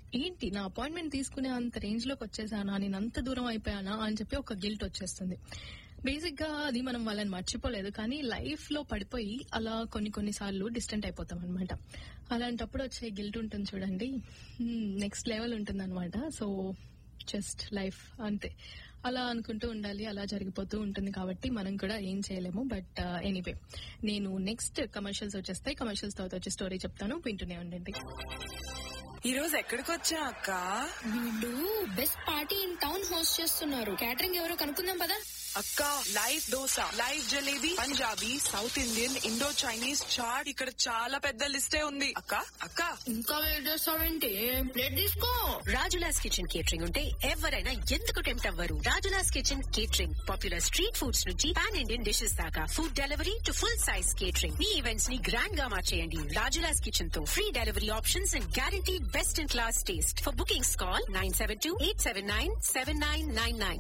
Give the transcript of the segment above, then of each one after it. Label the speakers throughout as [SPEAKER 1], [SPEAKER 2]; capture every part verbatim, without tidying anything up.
[SPEAKER 1] ఏంటి నా అపాయింట్మెంట్ తీసుకునే అంత రేంజ్ లోకి వచ్చేసానా, నేను అంత దూరం అయిపోయానా అని చెప్పి ఒక గిల్ట్ వచ్చేస్తుంది. బేసిక్ గా అది మనం వాళ్ళని మర్చిపోలేదు, కానీ లైఫ్ లో పడిపోయి అలా కొన్ని కొన్ని సార్లు డిస్టెంట్ అయిపోతాం అనమాట. అలాంటప్పుడు వచ్చే గిల్ట్ ఉంటుంది చూడండి, నెక్స్ట్ లెవెల్ ఉంటుంది అనమాట. సో జస్ట్ లైఫ్ అంతే, అలా అనుకుంటూ ఉండాలి, అలా జరిగిపోతూ ఉంటుంది. కాబట్టి మనం కూడా ఏం చేయలేము. బట్ ఎనీవే, నేను నెక్స్ట్ కమర్షియల్స్ వచ్చేస్తాయి, కమర్షియల్స్ తర్వాత వచ్చే స్టోరీ చెప్తాను, వింటూనే ఉండండి.
[SPEAKER 2] ఈ రోజు ఎక్కడికి వచ్చా అక్క?
[SPEAKER 3] వీళ్ళు best party in town host చేస్తున్నారు. క్యాటరింగ్ ఎవరో కనుక్కుందాం పదా.
[SPEAKER 2] అక్క, live dosa, live jalebi, Punjabi, south Indian, Indo Chinese, chat, ఇక్కడ చాలా పెద్ద లిస్టే ఉంది. అక్క అక్క
[SPEAKER 3] ఇంకా వెయిట్ చేస్తావేంటి? ప్లేట్ తీసుకో.
[SPEAKER 4] రాజులాస్ కిచెన్ కేటరింగ్ ఉంటే ఎవరైనా ఎందుకు టెంప్ట్ అవ్వరు? Rajula's kitchen catering popular street foods నుంచి పాన్ ఇండియన్ డిషెస్ దాకా, food delivery to full size catering. Me events ని గ్రాండ్ గా మార్చేయండి రాజులాస్ కిచెన్ తో. Free delivery options and guarantee best in class taste. For bookings call nine seven two eight seven nine seven nine nine nine.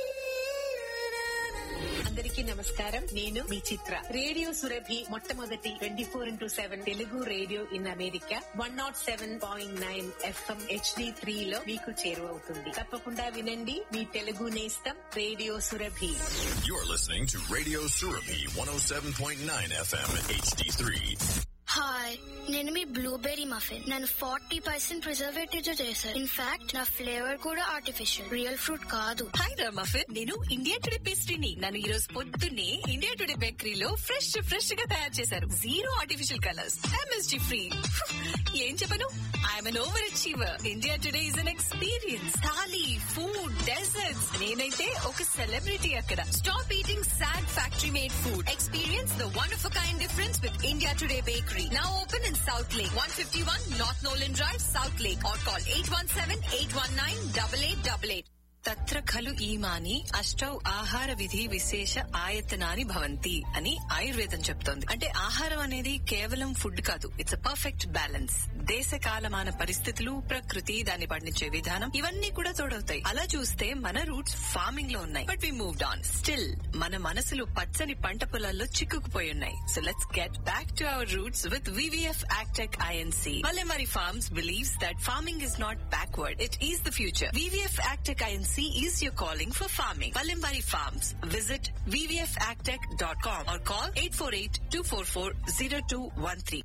[SPEAKER 4] అందరికీ నమస్కారం. నేను మీ చిత్ర. Radio Surabhi మొట్టమొదటి twenty four into seven Telugu radio in America one not seven point nine FM HD three లో మీకు చేరువవుతుంది. తప్పకుండా వినండి. మీ తెలుగు నేస్తం radio Surabhi.
[SPEAKER 5] You're listening to Radio Surabhi one oh seven point nine F M H D three.
[SPEAKER 6] Hi, నేను మీ blueberry muffin. నన్ను forty percent preservative తో చేశారు. In fact నా ఫ్లేవర్ కూడా ఆర్టిఫిషియల్, రియల్ ఫ్రూట్ కాదు.
[SPEAKER 4] హాయ్ రా మఫిన్, నేను ఇండియా టుడే పేస్ట్రీని. నన్ను ఈ రోజు పొద్దున్నే ఇండియా టుడే బేకరీలో ఫ్రెష్ ఫ్రెష్ గా తయారు చేశారు. Zero artificial colours, MSG free. ఏం చెప్పను, I'm an over achiever. India today is an experience. Thali, food, desserts, నేనైతే ఒక సెలబ్రిటీ అక్కడ. Stop eating sad factory made food. Experience the one of a kind difference with India today bakery. Now open in South Lake, one fifty-one North Nolan Drive, South Lake, or call eight one seven, eight one nine, eight eight eight eight. తత్ర ఖలు ఈమాని అష్టౌ ఆహార విధి విశేష ఆయతనాని భవంతి అని ఆయుర్వేదం చెప్తోంది. అంటే ఆహారం అనేది కేవలం ఫుడ్ కాదు, ఇట్స్ అ పర్ఫెక్ట్ బ్యాలెన్స్. దేశ కాలమాన పరిస్థితులు, ప్రకృతి, దాన్ని పండించే విధానం, ఇవన్నీ కూడా తోడవుతాయి. అలా చూస్తే మన రూట్స్ ఫార్మింగ్ లో ఉన్నాయి, but we moved on. Still మన మనసులు పచ్చని పంట పొలాల్లో చిక్కుకుపోయి ఉన్నాయి. So let's get back to our roots with VVF యాక్టెక్ INC. Palamari Farms believes that farming is not backward, it is the future. V V F Agtech I N C is your calling for farming. Palamari Farms. Visit v v f agtech dot com or call eight four eight, two four four, zero two one three.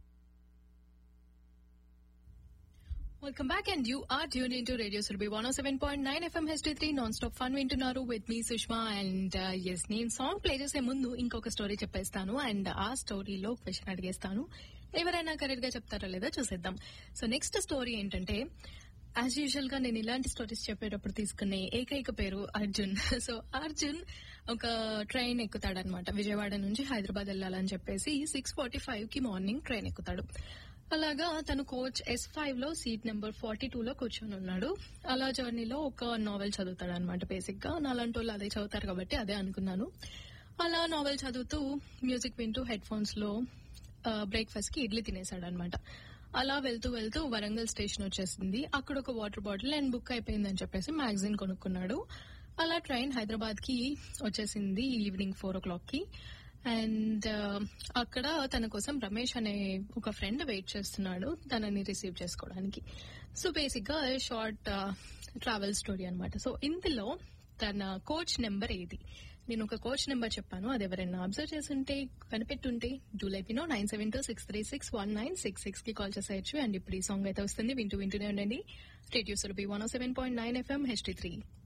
[SPEAKER 1] Welcome back, and you are tuned into Radio Surabhi one oh seven point nine F M H D three non-stop fun వింటున్నారు with me Sushma. And yes, నేను song play చేసే ముందు ఇంకొక story చెప్పేస్తాను, and ఆ స్టోరీలో question అడిగేస్తాను. ఎవరైనా correct గా చెప్తారో లేదో చూసేద్దాం. సో నెక్స్ట్ స్టోరీ ఏంటంటే, యాజ్ యూజువల్ గా నేను ఇలాంటి స్టోరీస్ చెప్పేటప్పుడు తీసుకునే ఏకైక పేరు అర్జున్. సో అర్జున్ ఒక ట్రైన్ ఎక్కుతాడనమాట. విజయవాడ నుంచి హైదరాబాద్ వెళ్ళాలని చెప్పేసి సిక్స్ ఫార్టీ ఫైవ్ కి మార్నింగ్ ట్రైన్ ఎక్కుతాడు. అలాగా తను కోచ్ ఎస్ ఫైవ్ లో సీట్ నెంబర్ ఫార్టీ టూ లో కూర్చొని ఉన్నాడు. అలా జర్నీలో ఒక నావెల్ చదువుతాడు అనమాట. బేసిక్ గా నాలాంటి వాళ్ళు అదే చదువుతారు కాబట్టి అదే అనుకున్నాను. అలా నావెల్ చదువుతూ మ్యూజిక్ వింటూ హెడ్ ఫోన్స్ లో బ్రేక్ఫాస్ట్ కి ఇడ్లీ తినేశాడు అనమాట. అలా వెళ్తూ వెళ్తూ వరంగల్ స్టేషన్ వచ్చేసింది. అక్కడ ఒక వాటర్ బాటిల్ అండ్ బుక్ అయిపోయిందని చెప్పేసి మ్యాగజైన్ కొనుక్కున్నాడు. అలా ట్రైన్ హైదరాబాద్ కి వచ్చేసింది ఈవినింగ్ ఫోర్ ఓ క్లాక్ కి. అండ్ అక్కడ తన కోసం రమేష్ అనే ఒక ఫ్రెండ్ వెయిట్ చేస్తున్నాడు తనని రిసీవ్ చేసుకోవడానికి. సో బేసిక్ గా షార్ట్ ట్రావెల్ స్టోరీ అనమాట. సో ఇందులో తన కోచ్ నెంబర్ ఏది? నేను ఒక కోచ్ నెంబర్ చెప్పాను, అది ఎవరైనా అబ్జర్వ్ చేస్తుంటే కనిపెట్టుంటే do like no nine seven two six three six one nine six six కి కాల్ చేసేయచ్చు. అండ్ ఇప్పుడు ఈ సాంగ్ అయితే వస్తుంది, వింటూ వింటూనే ఉండండి. రేడియో సురభి వన్ ఓ seven point nine FM H D three.